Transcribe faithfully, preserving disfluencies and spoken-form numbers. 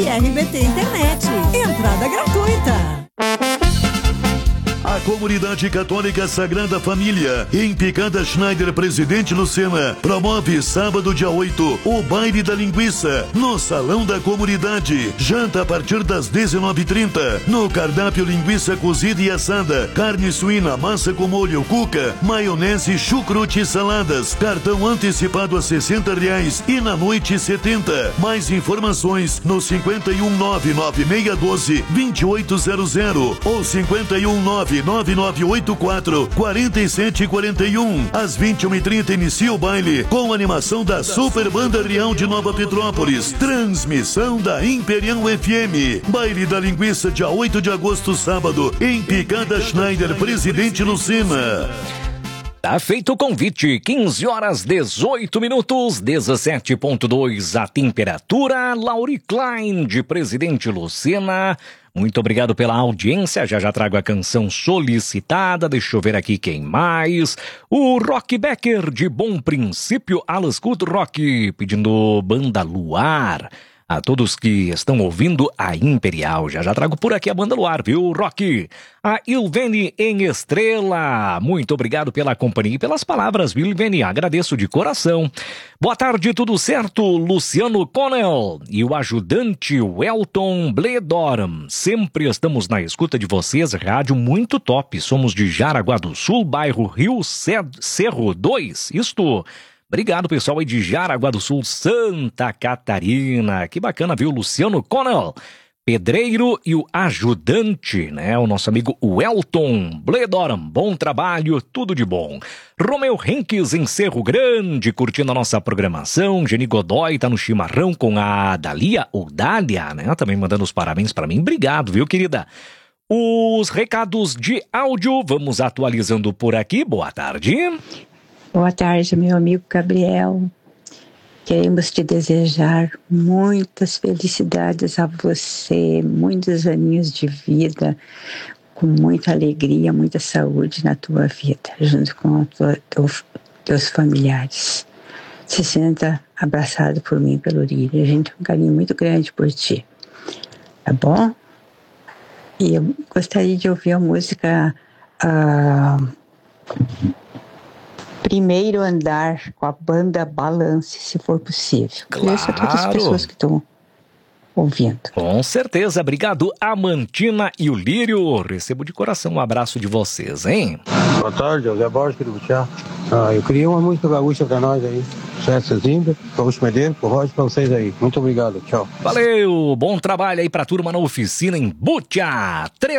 e R B T Internet. Entrada gratuita. A Comunidade Católica Sagrada Família, em Picada Schneider, Presidente Lucena, promove sábado, dia oito, o Baile da Linguiça, no Salão da Comunidade. Janta a partir das dezenove e trinta. No cardápio, linguiça cozida e assada, carne suína, massa com molho, cuca, maionese, chucrute e saladas. Cartão antecipado a sessenta reais e na noite setenta. Mais informações no cinco um nove nove seis um dois dois oito zero zero ou cinco um nove nove nove oito quatro quatro sete quatro um. Às vinte e uma e trinta inicia o baile com animação da Super Banda Rião de Nova Petrópolis. Transmissão da Imperial F M. Baile da Linguiça, dia oito de agosto, sábado, em Picada Schneider, Presidente Lucena. Tá feito o convite, quinze horas, dezoito minutos, dezessete ponto dois a temperatura. Lauri Klein, de Presidente Lucena. Muito obrigado pela audiência, já já trago a canção solicitada, deixa eu ver aqui quem mais. O Rock Becker, de Bom Princípio, Alas Culto Rock, pedindo Banda Luar. A todos que estão ouvindo a Imperial, já já trago por aqui a Banda Luar, viu, Rock? A Ilvene em Estrela, muito obrigado pela companhia e pelas palavras, viu, Ilvene? Agradeço de coração. Boa tarde, tudo certo? Luciano Connell e o ajudante Welton Bledorm. Sempre estamos na escuta de vocês, rádio muito top. Somos de Jaraguá do Sul, bairro Rio Cerro dois, isto... Obrigado, pessoal aí de Jaraguá do Sul, Santa Catarina. Que bacana, viu? Luciano Connell, pedreiro, e o ajudante, né? O nosso amigo Welton Bledorm. Bom trabalho, tudo de bom. Romeu Henques em Cerro Grande, curtindo a nossa programação. Geni Godoy tá no chimarrão com a Dalia, ou Dália, né? Também mandando os parabéns para mim. Obrigado, viu, querida? Os recados de áudio, vamos atualizando por aqui. Boa tarde. Boa tarde, meu amigo Gabriel. Queremos te desejar muitas felicidades a você, muitos aninhos de vida, com muita alegria, muita saúde na tua vida, junto com tua, teu, teus familiares. Se sinta abraçado por mim, pelo Lírio. A gente tem um carinho muito grande por ti. Tá bom? E eu gostaria de ouvir a música... Uh, Primeiro Andar, com a banda Balance, se for possível. Claro. Isso a todas as pessoas que estão ouvindo. Com certeza. Obrigado, Amantina e o Lírio. Recebo de coração um abraço de vocês, hein? Boa tarde, José Borges, do Butiá. Ah, eu queria uma música gaúcha pra nós aí. César Zinda, Gaúcho Medeiros, por Roger, pra vocês aí. Muito obrigado, tchau. Valeu, bom trabalho aí pra turma na oficina em Butiá. três